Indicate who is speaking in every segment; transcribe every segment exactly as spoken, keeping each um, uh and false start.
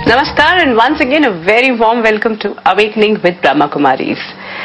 Speaker 1: Namaskar and once again a very warm welcome to Awakening with Brahma Kumaris.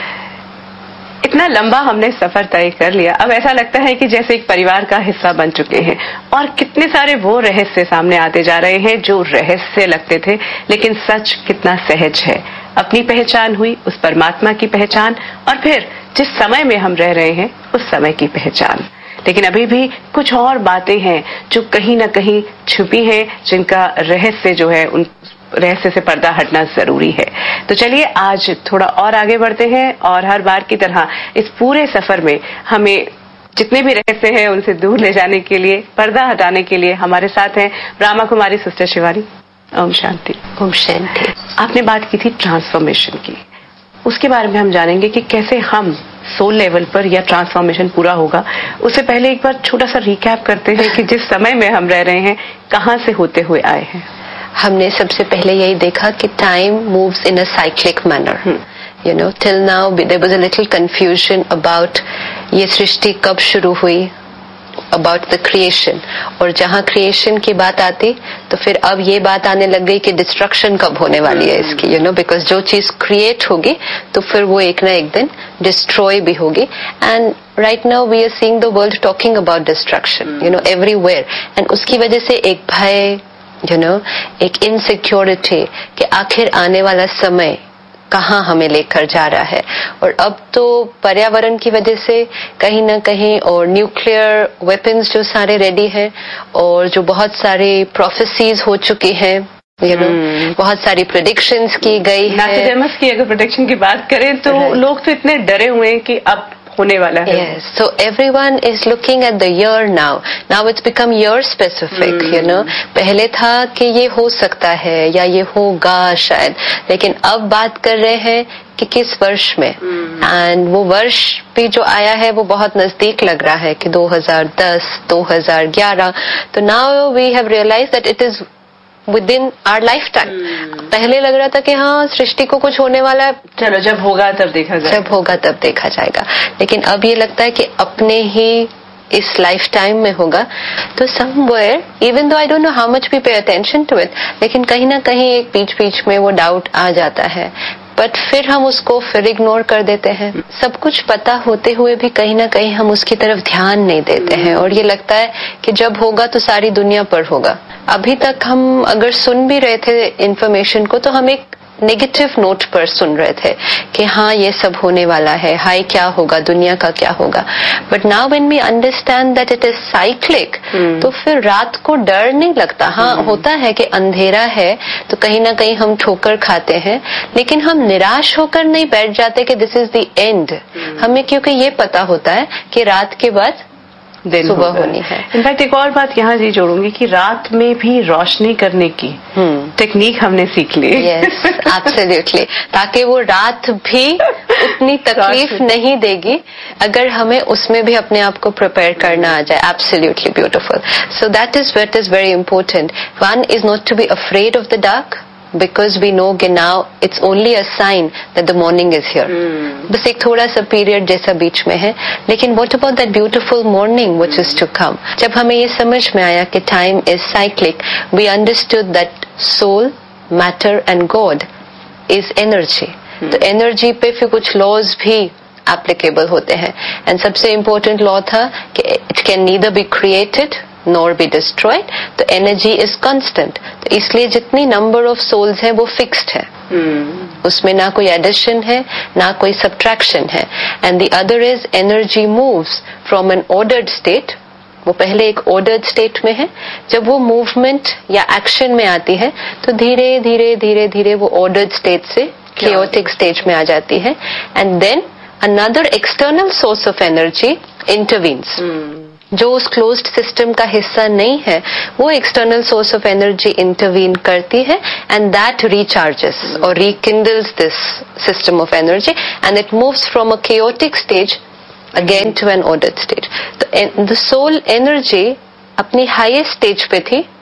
Speaker 1: इतना लंबा हमने सफर तय कर लिया, अब ऐसा लगता है कि जैसे एक परिवार का हिस्सा बन चुके हैं और कितने सारे वो रहस्य सामने आते जा रहे हैं जो रहस्य लगते थे, लेकिन सच कितना सहज है। अपनी पहचान हुई, उस परमात्मा की पहचान, और फिर जिस समय में हम रह रहे हैं उस समय की पहचान। लेकिन अभी भी कुछ और बातें हैं जो कहीं ना कहीं छुपी हैं, जिनका रहस्य जो है, उन रहस्य से पर्दा हटना जरूरी है। तो चलिए आज थोड़ा और आगे बढ़ते हैं और हर बार की तरह इस पूरे सफर में हमें जितने भी रहस्य हैं उनसे दूर ले जाने के लिए, पर्दा हटाने के लिए हमारे साथ हैं ब्रह्मा कुमारी सिस्टर शिवानी। ओम शांति।
Speaker 2: ओम शांति।
Speaker 1: आपने बात की थी ट्रांसफॉर्मेशन की, उसके बारे में हम जानेंगे कि कैसे हम सोल लेवल पर या ट्रांसफॉर्मेशन पूरा होगा। उससे पहले एक बार छोटा सा रिकैप करते हैं कि जिस समय में हम रह रहे हैं कहां से होते हुए आए हैं।
Speaker 2: हमने सबसे पहले यही देखा कि time moves in a cyclic manner. You know, till now there was a little confusion about ये सृष्टि कब शुरू हुई, अबाउट द क्रिएशन, और जहां क्रिएशन की बात आती तो फिर अब ये बात आने लग गई कि डिस्ट्रक्शन कब होने वाली है इसकी। यू नो, बिकॉज जो चीज क्रिएट होगी तो फिर वो एक ना एक दिन डिस्ट्रॉय भी होगी। And right now we are seeing the world talking about destruction, you know, everywhere. And उसकी वजह से एक भय, यू नो, एक इनसिक्योरिटी कि आखिर आने वाला समय कहाँ हमें लेकर जा रहा है। और अब तो पर्यावरण की वजह से कहीं ना कहीं, और न्यूक्लियर वेपन्स जो सारे रेडी हैं, और जो बहुत सारी प्रोफेसीज हो चुकी हैं, यू नो, बहुत सारी प्रेडिक्शंस की गई है।
Speaker 1: नॉस्ट्रेडमस की अगर प्रेडिक्शन की बात करें तो right. लोग तो इतने डरे हुए हैं कि अब होने वाला है।
Speaker 2: Yes, so everyone is looking at the year now. Now it's become year specific, hmm. you know. पहले था कि ये हो सकता है या ये होगा शायद, लेकिन अब बात कर रहे हैं कि किस वर्ष में। And hmm. वो वर्ष भी जो आया है वो बहुत नजदीक लग रहा है कि दो हज़ार दस, दो हज़ार ग्यारह। तो now we have realized that it is within our lifetime. hmm. पहले लग रहा था कि हाँ सृष्टि को कुछ होने वाला है,
Speaker 1: चलो जब होगा तब देखा जाएगा,
Speaker 2: जब होगा तब देखा जाएगा। लेकिन अब ये लगता है कि अपने ही इस लाइफ टाइम में होगा। तो somewhere, even though I don't know how much we pay attention to it, लेकिन कहीं ना कहीं एक बीच बीच में वो डाउट आ जाता है, बट फिर हम उसको फिर इग्नोर कर देते हैं। सब कुछ पता होते हुए भी कहीं ना कहीं हम उसकी तरफ ध्यान नहीं देते हैं, और ये लगता है कि जब होगा तो सारी दुनिया पर होगा। अभी तक हम अगर सुन भी रहे थे इन्फॉर्मेशन को तो हम एक नेगेटिव नोट पर सुन रहे थे कि हाँ ये सब होने वाला है, हाय क्या होगा, दुनिया का क्या होगा। But now when we understand that it is cyclic, तो फिर रात को डर नहीं लगता। हाँ hmm. होता है कि अंधेरा है तो कहीं ना कहीं हम ठोकर खाते हैं, लेकिन हम निराश होकर नहीं बैठ जाते कि दिस इज द एंड। हमें क्योंकि ये पता होता है कि रात के बाद
Speaker 1: दिन
Speaker 2: सुबह होनी है।
Speaker 1: इनफैक्ट एक और बात यहाँ जी जोड़ूंगी कि रात में भी रोशनी करने की टेक्निक हमने सीख ली।
Speaker 2: यस, एब्सोल्युटली, ताकि वो रात भी उतनी तकलीफ नहीं देगी अगर हमें उसमें भी अपने आप को प्रिपेयर करना आ जाए। Absolutely beautiful. So that is what is very important. One is not to be afraid of the dark, because we know कि now it's only a sign that the morning is here. hmm. बस एक थोड़ा सा period जैसा बीच में है, लेकिन what about that beautiful morning which is to come? जब हमें ये समझ में आया कि time is cyclic, we understood that soul, matter and God is energy. hmm. तो energy पे फिर कुछ laws भी applicable होते हैं, and सबसे important law था कि it can neither be created nor be destroyed. तो energy is constant. तो इसलिए जितनी number of souls है वो fixed है. hmm. उसमें ना कोई addition है ना कोई subtraction है. And the other is energy moves from an ordered state. वो पहले एक ordered state में है, जब वो movement या action में आती है तो धीरे धीरे धीरे धीरे वो ordered state से chaotic stage में आ जाती है. And then another external source of energy intervenes. hmm. जो उस क्लोज्ड सिस्टम का हिस्सा नहीं है वो external source of energy intervene करती है, एंड दैट रिचार्जेस और रिकिंडल्स this system of energy, and it moves from a chaotic stage again to N ordered stage. तो द सोल एनर्जी अपनी हाईएस्ट स्टेज पे थी,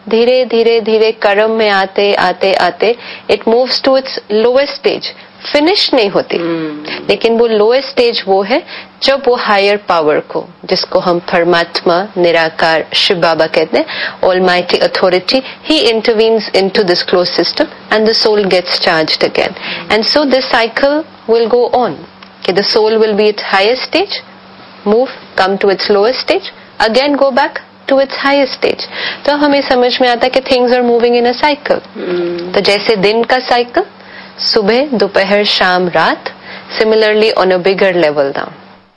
Speaker 2: धीरे धीरे धीरे कर्म में आते आते आते it moves to it's lowest stage, finish नहीं होती। hmm. लेकिन वो लोएस्ट स्टेज वो है जब वो हायर पावर को, जिसको हम परमात्मा, निराकार, शिव बाबा कहते हैं, almighty authority, he intervenes into this close system and the soul gets charged again. And so this cycle will go on कि the soul will be it highest stage, move, come to it's lowest stage, again go back to it's highest stage. तो हमें समझ में आता है कि things are moving in a cycle. तो जैसे दिन का साइकिल, सुबह, दोपहर, शाम, रात, similarly on a bigger level down,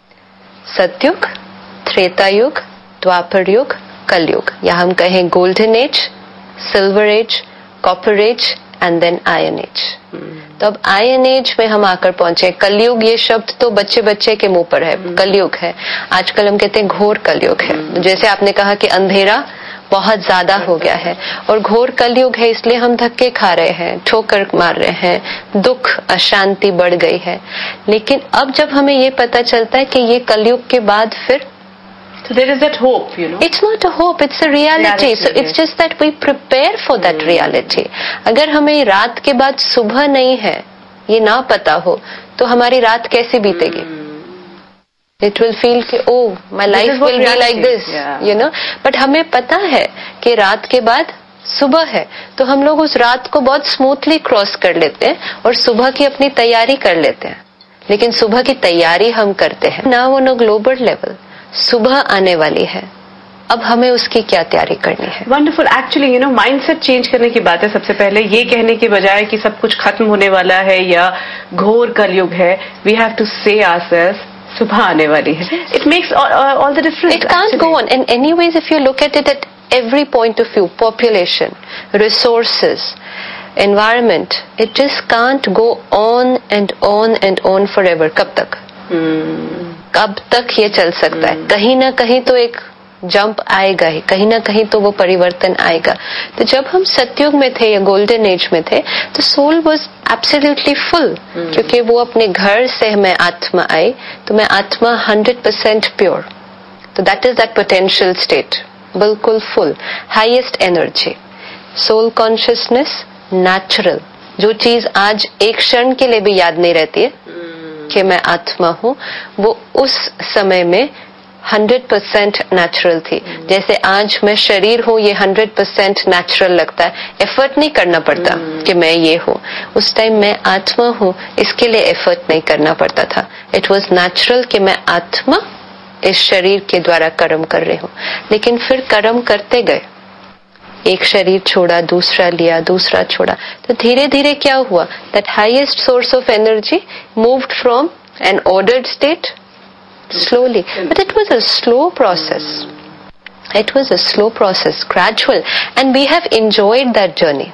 Speaker 2: सतयुग, त्रेता युग, द्वापर युग, कलयुग, या हम कहें golden age, silver as, copper age and then ion as. तो अब आयन एज में हम आकर पहुंचे। कलयुग ये शब्द तो बच्चे बच्चे के मुंह पर है, कलयुग है। आजकल हम कहते हैं घोर कलयुग है। जैसे आपने कहा कि अंधेरा बहुत ज्यादा हो गया है और घोर कलयुग है, इसलिए हम धक्के खा रहे हैं, ठोकर मार रहे हैं, दुख, अशांति बढ़ गई है। लेकिन अब जब हमें ये पता चलता है कि ये कलयुग के बाद फिर,
Speaker 1: so there is that hope, you know.
Speaker 2: It's not a hope, it's a reality. reality so it's just that we prepare for that hmm. reality. अगर हमें रात के बाद सुबह नहीं है, ये ना पता हो, तो हमारी रात कैसे बीतेगी? hmm. It will feel कि oh, my life will be like this, yeah. you know. But हमें पता है कि रात के बाद सुबह है, तो हम लोग उस रात को बहुत स्मूथली क्रॉस कर लेते हैं और सुबह की अपनी तैयारी कर लेते हैं। लेकिन सुबह की तैयारी हम करते हैं ना, वो नो ग्लोबल लेवल, सुबह आने वाली है, अब हमें उसकी क्या तैयारी करनी है।
Speaker 1: Wonderful. Actually you know mindset change करने की बात है। सबसे पहले ये कहने के बजाय कि सब कुछ खत्म होने वाला है या घोर कलयुग है, वी हैव टू से आवरसेल्व्स सुबह आने वाली है। It makes all the difference.
Speaker 2: It can't go on and anyways if you look at it at every point of view, population, resources, environment, it just can't go on and on and on forever. कब तक? hmm. कब तक ये चल सकता है? hmm. कहीं ना कहीं तो एक जंप आएगा ही, कहीं ना कहीं तो वो परिवर्तन आएगा। तो जब हम सतयुग में थे या गोल्डन एज में थे, तो सोल वाज एब्सोल्युटली फुल, क्योंकि वो अपने घर से मैं आत्मा आई, तो मैं आत्मा हंड्रेड परसेंट प्योर। तो that is that potential state, बिल्कुल full, highest energy, soul consciousness, natural. जो चीज आज एक क्षण के लिए भी याद नहीं रहती है hmm. कि मैं आत्मा हूँ, वो उस समय में हंड्रेड परसेंट नेचुरल थी। hmm. जैसे आज मैं शरीर हूँ, ये हंड्रेड परसेंट नेचुरल लगता है, एफर्ट नहीं करना पड़ता hmm. कि मैं ये हूँ। उस टाइम मैं आत्मा हूँ, इसके लिए एफर्ट नहीं करना पड़ता था। इट वॉज नेचुरल कि मैं आत्मा इस शरीर के द्वारा कर्म कर रही हूँ। लेकिन फिर कर्म करते गए, एक शरीर छोड़ा, दूसरा लिया, दूसरा छोड़ा, तो धीरे धीरे क्या हुआ, that highest source of energy moved from N ordered state slowly, but it was a slow process. It was a slow process, gradual, and we have enjoyed that journey.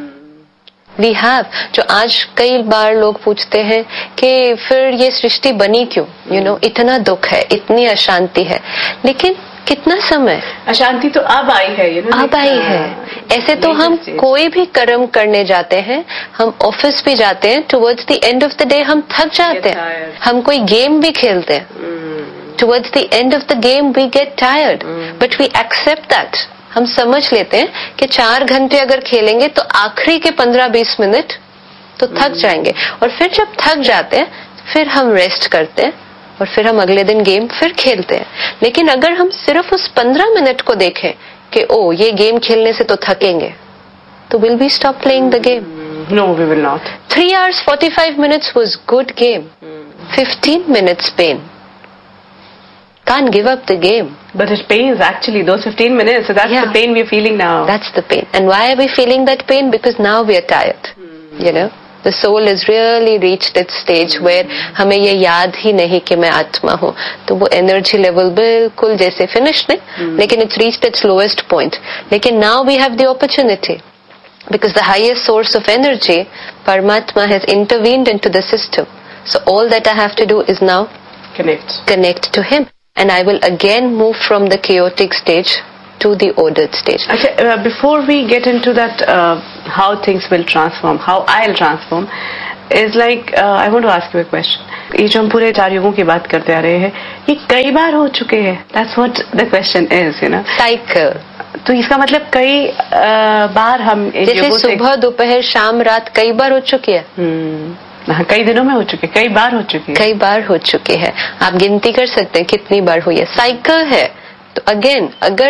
Speaker 2: We have. जो आज कई बार लोग पूछते हैं कि फिर ये सृष्टि बनी क्यों, you know, इतना दुख है, इतनी अशांति है, लेकिन कितना समय?
Speaker 1: अशांति तो अब आई है, you know,
Speaker 2: अब आई है। ऐसे तो हम कोई भी कर्म करने जाते हैं, हम ऑफिस भी जाते हैं, towards the end of the day हम थक जाते हैं। हम कोई गेम भी खेलते हैं, towards the end of the game we get tired, but we accept that. हम समझ लेते हैं कि चार घंटे अगर खेलेंगे तो आखिरी के पंद्रह बीस मिनट तो थक जाएंगे, और फिर जब थक जाते हैं फिर हम रेस्ट करते हैं और फिर हम अगले दिन गेम फिर खेलते हैं। लेकिन अगर हम सिर्फ उस पंद्रह मिनट को देखें कि ओ ये गेम खेलने से तो थकेंगे, तो will we stop playing the game?
Speaker 1: No, we will not.
Speaker 2: Three hours forty five minutes was good game, fifteen minutes pen. Can't give up the game.
Speaker 1: But it pains actually, those fifteen minutes. So that's yeah. the pain we're feeling now.
Speaker 2: That's the pain. And why are we feeling that pain? Because now we are tired. Hmm. You know, the soul has really reached its stage hmm. where हमें ये याद ही नहीं कि मैं आत्मा हूँ। तो वो energy level बिल्कुल जैसे finish नहीं, hmm. लेकिन it's reached its lowest point. लेकिन now we have the opportunity. Because the highest source of energy, Paramatma, has intervened into the system. So all that I have to do is now
Speaker 1: connect.
Speaker 2: Connect to Him. And I will again move from the chaotic stage to the ordered stage.
Speaker 1: Okay, uh, before we get into that, uh, how things will transform, how I'll transform, is like, uh, I want to ask you a question. ये जो हम पूरे चार युगों की बात करते आ रहे हैं, ये कई बार हो चुके हैं. That's what the question is, you know.
Speaker 2: Cycle.
Speaker 1: तो इसका मतलब कई आ, बार हम
Speaker 2: जैसे सुबह दोपहर शाम रात कई बार हो चुकी है।
Speaker 1: हाँ, कई दिनों में हो चुके, कई बार हो चुकी है,
Speaker 2: कई बार हो चुके हैं। आप गिनती कर सकते हैं कितनी बार हुई है। साइकिल है। तो अगेन अगर